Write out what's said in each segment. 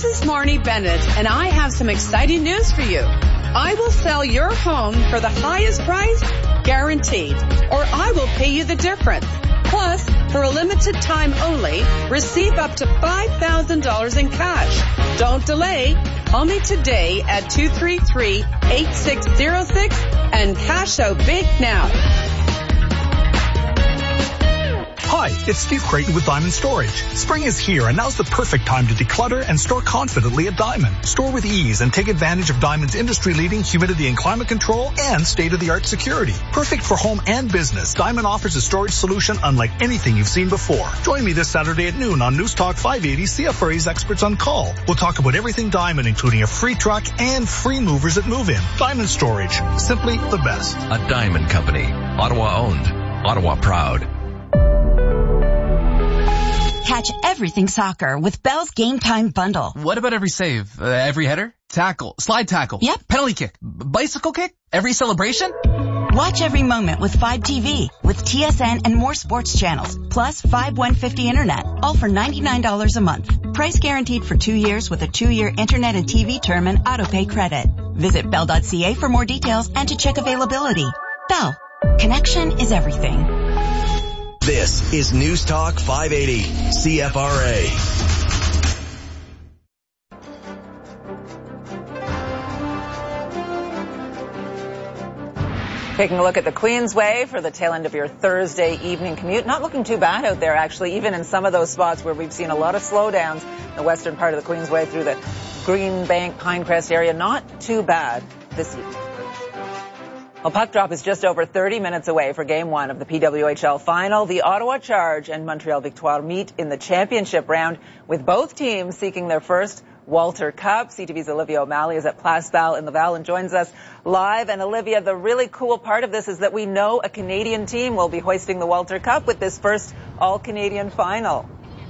This is Marnie Bennett, and I have some exciting news for you. I will sell your home for the highest price, guaranteed, or I will pay you the difference. Plus, for a limited time only, receive up to $5,000 in cash. Don't delay. Call me today at 233-8606 and cash out big now. Hi, it's Steve Creighton with Diamond Storage. Spring is here and now's the perfect time to declutter and store confidently at Diamond. Store with ease and take advantage of Diamond's industry-leading humidity and climate control and state-of-the-art security. Perfect for home and business, Diamond offers a storage solution unlike anything you've seen before. Join me this Saturday at noon on News Talk 580 CFRA's Experts on Call. We'll talk about everything Diamond, including a free truck and free movers at move-in. Diamond Storage, simply the best. A Diamond Company. Ottawa owned. Ottawa proud. Catch everything soccer with Bell's Game Time Bundle. What about every save? Every header? Tackle? Slide tackle? Yep. Penalty kick? Bicycle kick? Every celebration? Watch every moment with 5TV, with TSN and more sports channels, plus 5150 internet, all for $99 a month. Price guaranteed for 2 years with a 2-year internet and TV term and autopay credit. Visit bell.ca for more details and to check availability. Bell. Connection is everything. This is News Talk 580, CFRA. Taking a look at the Queensway for the tail end of your Thursday evening commute. Not looking too bad out there, actually, even in some of those spots where we've seen a lot of slowdowns in the western part of the Queensway through the Greenbank, Pinecrest area. Not too bad this evening. Well, puck drop is just over 30 minutes away for Game 1 of the PWHL Final. The Ottawa Charge and Montreal Victoire meet in the championship round, with both teams seeking their first Walter Cup. CTV's Olivia O'Malley is at Place Bell in Laval and joins us live. And Olivia, the really cool part of this is that we know a Canadian team will be hoisting the Walter Cup with this first all-Canadian final.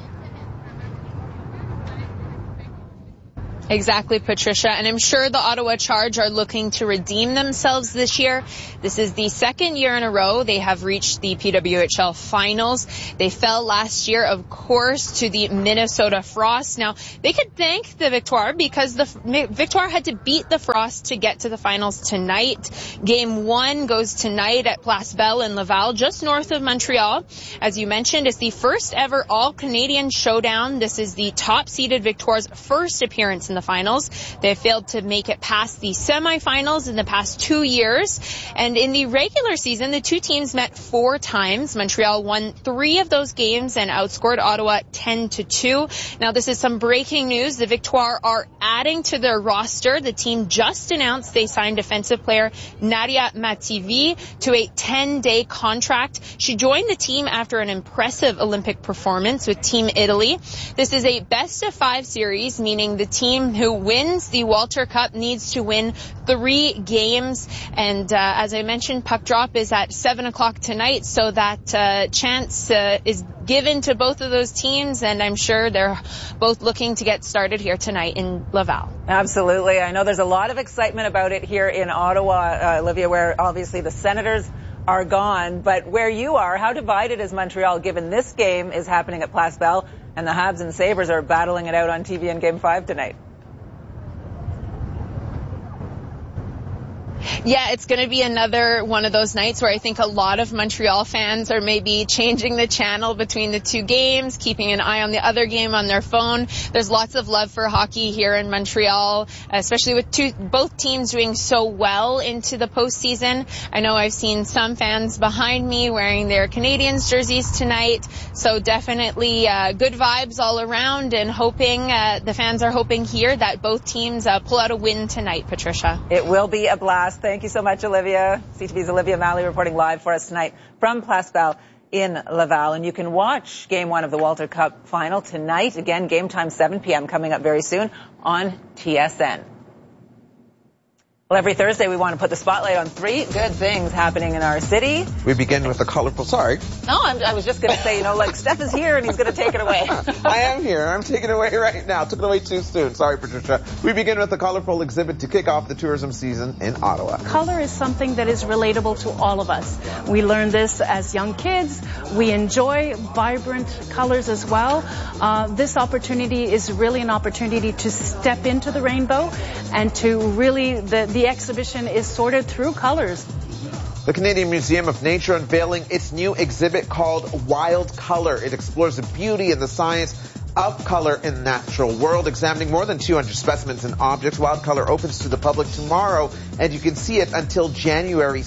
Exactly, Patricia. And I'm sure the Ottawa Charge are looking to redeem themselves this year. This is the second year in a row they have reached the PWHL finals. They fell last year, of course, to the Minnesota Frost. Now, they could thank the Victoire because the Victoire had to beat the Frost to get to the finals tonight. Game 1 goes tonight at Place Bell in Laval, just north of Montreal. As you mentioned, it's the first ever all-Canadian showdown. This is the top-seeded Victoire's first appearance in the finals. They failed to make it past the semifinals in the past 2 years. And in the regular season, the two teams met 4 times. Montreal won 3 of those games and outscored Ottawa 10-2. Now, this is some breaking news. The Victoire are adding to their roster. The team just announced they signed defensive player Nadia Mativi to a 10-day contract. She joined the team after an impressive Olympic performance with Team Italy. This is a best-of-5 series, meaning the team who wins the Walter Cup needs to win 3 games. And as I mentioned, puck drop is at 7 o'clock tonight, so that chance is given to both of those teams, and I'm sure they're both looking to get started here tonight in Laval. Absolutely. I know there's a lot of excitement about it here in Ottawa, Olivia, where obviously the Senators are gone. But where you are, how divided is Montreal, given this game is happening at Place Bell and the Habs and Sabres are battling it out on TV in Game 5 tonight? Yeah, it's going to be another one of those nights where I think a lot of Montreal fans are maybe changing the channel between the 2 games, keeping an eye on the other game on their phone. There's lots of love for hockey here in Montreal, especially with both teams doing so well into the postseason. I know I've seen some fans behind me wearing their Canadiens jerseys tonight, so definitely good vibes all around, and hoping the fans are hoping here that both teams pull out a win tonight, Patricia. It will be a blast. Thank you so much, Olivia. CTV's Olivia O'Malley reporting live for us tonight from Place Bell in Laval. And you can watch Game 1 of the Walter Cup final tonight. Again, game time 7 p.m. coming up very soon on TSN. Well, every Thursday we want to put the spotlight on 3 good things happening in our city. We begin with the colorful, No, I was just going to say, like Steph is here and he's going to take it away. I am here. I'm taking it away right now. Took it away too soon. Sorry, Patricia. We begin with the colorful exhibit to kick off the tourism season in Ottawa. Color is something that is relatable to all of us. We learn this as young kids. We enjoy vibrant colors as well. This opportunity is really an opportunity to step into the rainbow and to really, the exhibition is sorted through colors. The Canadian Museum of Nature unveiling its new exhibit called Wild Color. It explores the beauty and the science of color in the natural world, examining more than 200 specimens and objects. Wild Color opens to the public tomorrow, and you can see it until January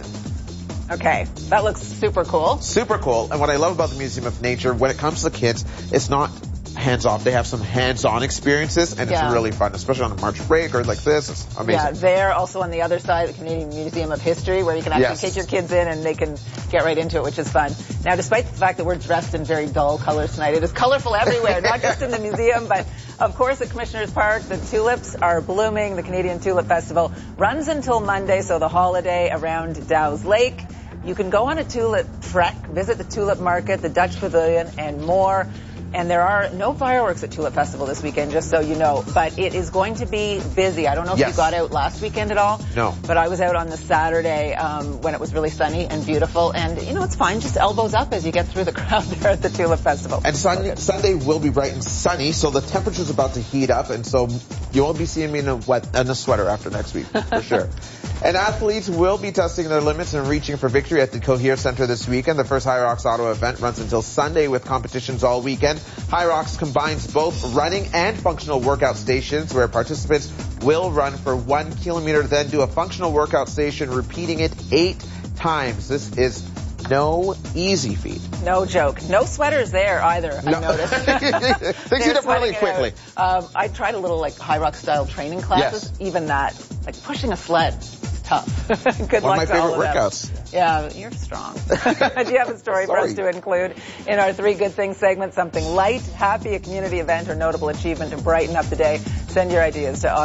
7th. Okay, that looks super cool. Super cool. And what I love about the Museum of Nature, when it comes to the kids, it's not hands-off. They have some hands-on experiences, and it's really fun, especially on a March break or like this. It's amazing. Yeah, they're also on the other side, the Canadian Museum of History, where you can actually take your kids in and they can get right into it, which is fun. Now, despite the fact that we're dressed in very dull colors tonight, it is colorful everywhere, not just in the museum, but of course at Commissioners Park, the tulips are blooming. The Canadian Tulip Festival runs until Monday, so the holiday around Dow's Lake. You can go on a tulip trek, visit the tulip market, the Dutch Pavilion, and more. And there are no fireworks at Tulip Festival this weekend, just so you know. But it is going to be busy. I don't know if you got out last weekend at all. No. But I was out on the Saturday when it was really sunny and beautiful. And, it's fine. Just elbows up as you get through the crowd there at the Tulip Festival. And Sunday will be bright and sunny, so the temperature's about to heat up. And so you won't be seeing me in a sweater after next week, for sure. And athletes will be testing their limits and reaching for victory at the Cohere Centre this weekend. The first High Rocks Ottawa event runs until Sunday with competitions all weekend. High Rocks combines both running and functional workout stations where participants will run for 1 kilometer, then do a functional workout station, repeating it 8 times. This is no easy feat. No joke. No sweaters there either, I noticed. They heat up really quickly. I tried a little High Rock style training classes. Yes. Even that, pushing a sled, is tough. Good One luck of my to all favorite of workouts. them. Yeah, you're strong. Do you have a story for us to include in our 3 Good Things segment? Something light, happy, a community event, or notable achievement to brighten up the day? Send your ideas to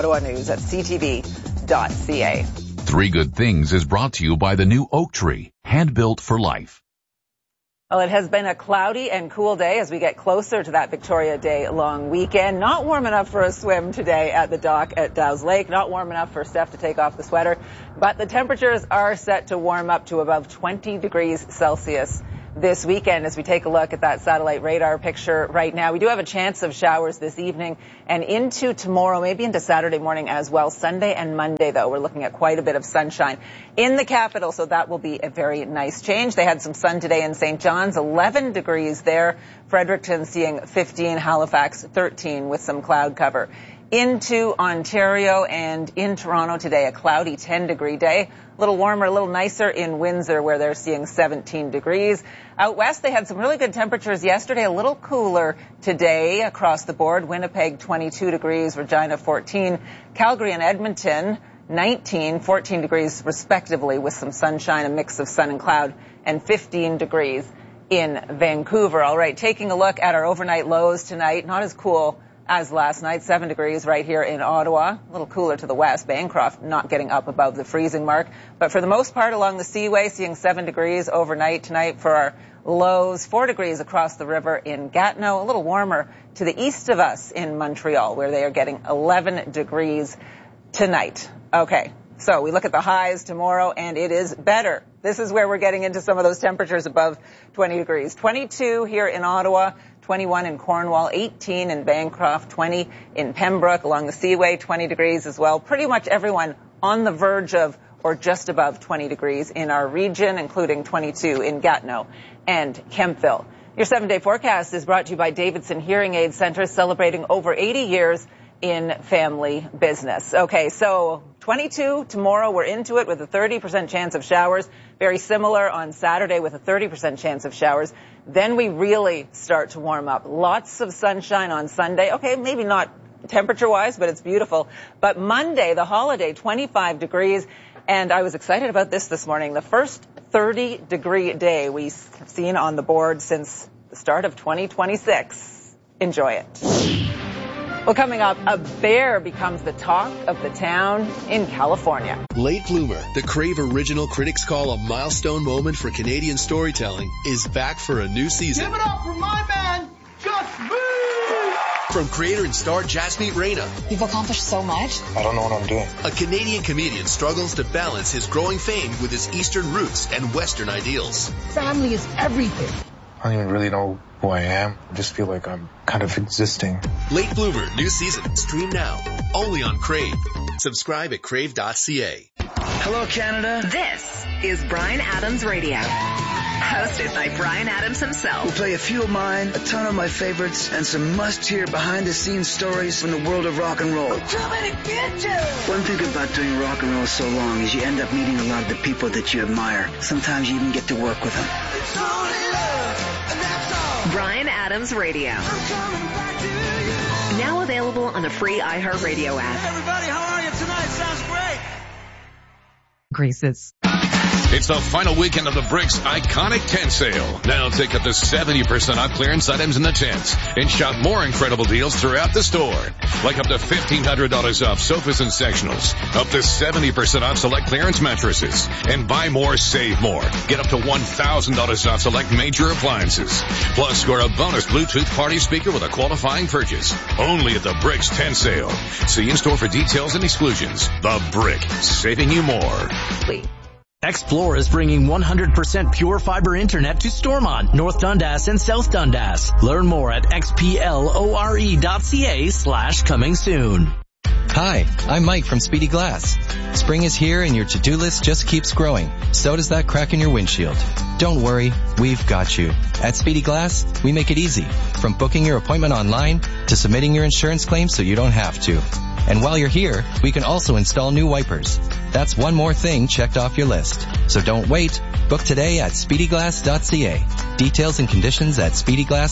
ottawanews@ctv.ca. 3 Good Things is brought to you by the new Oak Tree, hand-built for life. Well, it has been a cloudy and cool day as we get closer to that Victoria Day long weekend. Not warm enough for a swim today at the dock at Dow's Lake. Not warm enough for Steph to take off the sweater. But the temperatures are set to warm up to above 20 degrees Celsius this weekend. As we take a look at that satellite radar picture right now, we do have a chance of showers this evening and into tomorrow, maybe into Saturday morning as well. Sunday and Monday, though, we're looking at quite a bit of sunshine in the capital, so that will be a very nice change. They had some sun today in St. John's, 11 degrees there. Fredericton seeing 15, Halifax 13 with some cloud cover. Into Ontario and in Toronto today, a cloudy 10-degree day. A little warmer, a little nicer in Windsor where they're seeing 17 degrees. Out west, they had some really good temperatures yesterday, a little cooler today across the board. Winnipeg, 22 degrees, Regina, 14. Calgary and Edmonton, 19, 14 degrees respectively with some sunshine, a mix of sun and cloud, and 15 degrees in Vancouver. All right, taking a look at our overnight lows tonight, not as cool as last night, 7 degrees right here in Ottawa. A little cooler to the west. Bancroft not getting up above the freezing mark. But for the most part along the Seaway, seeing 7 degrees overnight tonight for our lows. 4 degrees across the river in Gatineau. A little warmer to the east of us in Montreal, where they are getting 11 degrees tonight. Okay, so we look at the highs tomorrow, and it is better. This is where we're getting into some of those temperatures above 20 degrees. 22 here in Ottawa. 21 in Cornwall, 18 in Bancroft, 20 in Pembroke, along the Seaway, 20 degrees as well. Pretty much everyone on the verge of or just above 20 degrees in our region, including 22 in Gatineau and Kemptville. Your 7-day forecast is brought to you by Davidson Hearing Aid Centre, celebrating over 80 years in family business. Okay, so 22 tomorrow. We're into it with a 30% chance of showers. Very similar on Saturday with a 30% chance of showers. Then we really start to warm up. Lots of sunshine on Sunday. Okay, maybe not temperature-wise, but it's beautiful. But Monday, the holiday, 25 degrees. And I was excited about this morning. The first 30-degree day we've seen on the board since the start of 2026. Enjoy it. Well, coming up, a bear becomes the talk of the town in California. Late Bloomer, the Crave original critics call a milestone moment for Canadian storytelling, is back for a new season. Give it up for my man, Just Me! From creator and star Jasmeet Reyna. You've accomplished so much. I don't know what I'm doing. A Canadian comedian struggles to balance his growing fame with his Eastern roots and Western ideals. Family is everything. I don't even really know who I am. I just feel like I'm kind of existing. Late Bloomer, new season. Stream now. Only on Crave. Subscribe at crave.ca. Hello, Canada. This is Bryan Adams Radio. Hosted by Bryan Adams himself. We'll play a few of mine, a ton of my favorites, and some must-hear behind-the-scenes stories from the world of rock and roll. I'm coming to get you! One thing about doing rock and roll so long is you end up meeting a lot of the people that you admire. Sometimes you even get to work with them. It's only love, and that's all. Bryan Adams Radio. I'm coming back to you. Now available on the free iHeartRadio app. Hey, everybody, how are you tonight? Sounds great. Graces. It's the final weekend of the Bricks Iconic Tent Sale. Now take up to 70% off clearance items in the tents and shop more incredible deals throughout the store. Like up to $1,500 off sofas and sectionals, up to 70% off select clearance mattresses, and buy more, save more. Get up to $1,000 off select major appliances. Plus, score a bonus Bluetooth party speaker with a qualifying purchase. Only at the Bricks Tent Sale. See in-store for details and exclusions. The Brick, saving you more. Xplore is bringing 100% pure fiber internet to Stormont, North Dundas, and South Dundas. Learn more at xplore.ca/coming soon. Hi, I'm Mike from Speedy Glass. Spring is here and your to-do list just keeps growing. So does that crack in your windshield. Don't worry, we've got you. At Speedy Glass, we make it easy. From booking your appointment online to submitting your insurance claim so you don't have to. And while you're here, we can also install new wipers. That's one more thing checked off your list. So don't wait. Book today at speedyglass.ca. Details and conditions at speedyglass.ca.